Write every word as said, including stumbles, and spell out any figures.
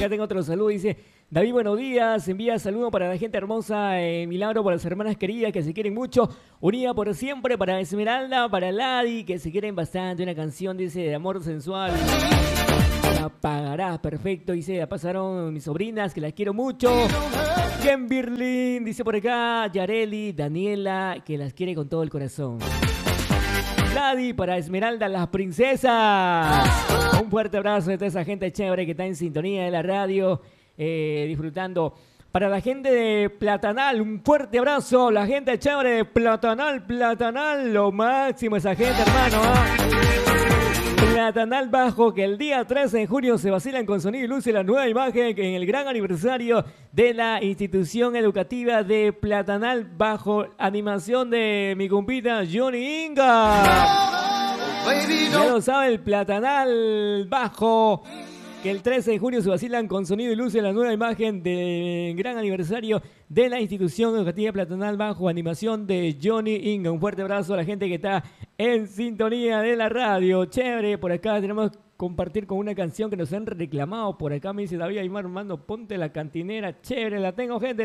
acá tengo otro saludo. Dice, David, buenos días. Envía saludos para la gente hermosa en Milagro, para las hermanas queridas que se quieren mucho. Unida por siempre, para Esmeralda, para Ladi, que se quieren bastante. Una canción, dice, de amor sensual. La pagarás, perfecto. Dice, la pasaron mis sobrinas, que las quiero mucho. Ken Birlin, dice por acá. Yareli, Daniela, que las quiere con todo el corazón. Ladi, para Esmeralda, las princesas. Un fuerte abrazo de toda esa gente chévere que está en sintonía de la radio, eh, disfrutando. Para la gente de Platanal, un fuerte abrazo. La gente chévere de Platanal, Platanal, lo máximo esa gente, hermano. ¿eh? Platanal Bajo, que el día trece de junio se vacilan con sonido y luz y la nueva imagen en el gran aniversario de la institución educativa de Platanal Bajo, animación de mi compita Johnny Inga. Ya lo sabe, el Platanal Bajo, que el trece de junio se vacilan con sonido y luz en la nueva imagen del gran aniversario de la institución educativa Platanal Bajo, animación de Johnny Inga. Un fuerte abrazo a la gente que está en sintonía de la radio. Chévere, por acá tenemos que compartir con una canción que nos han reclamado. Por acá me dice David Aymar, mando, ponte la cantinera. Chévere, la tengo, gente.